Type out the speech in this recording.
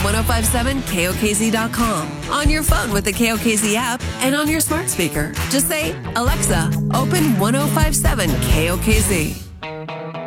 1057KOKZ.com, on your phone with the KOKZ app, and on your smart speaker. Just say, Alexa, open 1057 KOKZ.